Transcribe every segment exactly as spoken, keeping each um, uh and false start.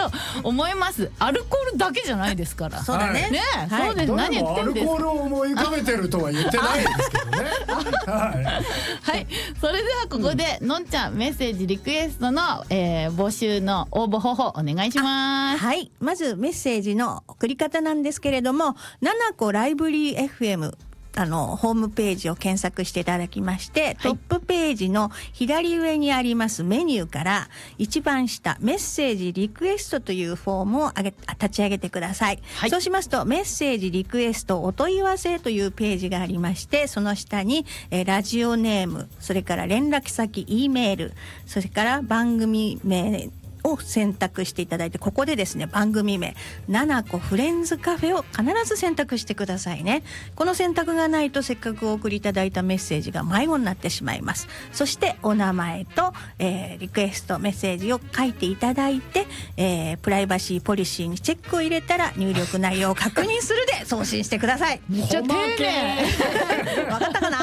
と思います。アルコールだけじゃないですから。 そうだね。 ね、 はい、 そうです。何言ってんですか。 アルコールを思い浮かべてるとは言ってないですけどね。はい。 はい、それではここで、うん、のんちゃんメッセージリクエストの、えー、募集の応募方法お願いします。 はい、まずメッセージの送り方なんですけれども、ななこライブリー エフエムあのホームページを検索していただきまして、はい、トップページの左上にありますメニューから一番下メッセージリクエストというフォームを上げ立ち上げてください、はい、そうしますとメッセージリクエストお問い合わせというページがありまして、その下に、えー、ラジオネーム、それから連絡先 E メール、それから番組名を選択していただいて、ここでですね番組名ななこフレンズカフェを必ず選択してくださいね。この選択がないとせっかくお送りいただいたメッセージが迷子になってしまいます。そしてお名前と、えー、リクエストメッセージを書いていただいて、えー、プライバシーポリシーにチェックを入れたら入力内容を確認するで送信してください。 めっちゃ丁寧。 わかったかな。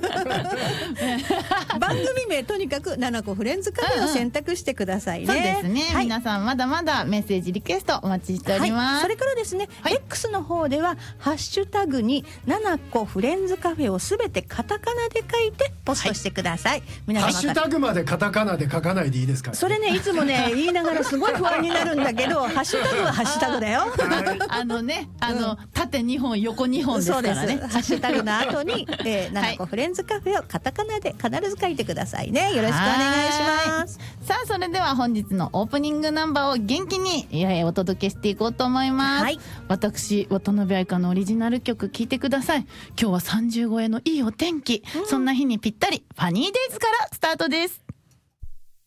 番組名とにかくななこフレンズカフェを選択してくださいね。 そうですね、 はい、 皆さんまだまだメッセージリクエストお待ちしております、 はい、それからですね、はい、X の方ではハッシュタグにななこフレンズカフェをすべてカタカナで書いてポストしてください、はい、皆様ハッシュタグまでカタカナで書かないでいいですか、ね、 それねいつもね言いながらすごい不安になるんだけどハッシュタグはハッシュタグだよ、はい、 あのねあの、うん、縦にほん横にほんですからね。 ハッシュタグの後に、えー、ななこフレンズカフェをカタカナで必ず書いてくださいね。よろしくお願いします。 さあそれでは本日のオープニングナンバーを元気にいやいやお届けしていこうと思います、はい、私渡辺愛香のオリジナル曲聴いてください。今日はさんじゅう超えのいいお天気、うん、そんな日にぴったりファニーデイズからスタートです。